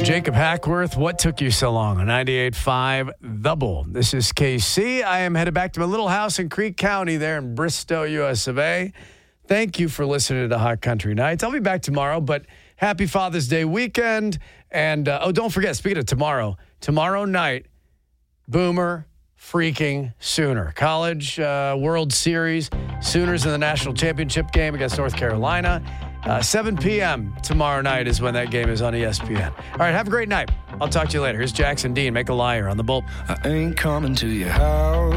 Jacob Hackworth, what took you so long? On 98.5 The Bull. This is KC. I am headed back to my little house in Creek County there in Bristow, US of A. Thank you for listening to Hot Country Nights. I'll be back tomorrow, but happy Father's Day weekend. And, don't forget, speaking of tomorrow night, Boomer freaking Sooner. College World Series. Sooners in the national championship game against North Carolina. 7 p.m. tomorrow night is when that game is on ESPN. All right, have a great night. I'll talk to you later. Here's Jackson Dean, Make a Liar on The Bull. I ain't coming to your house.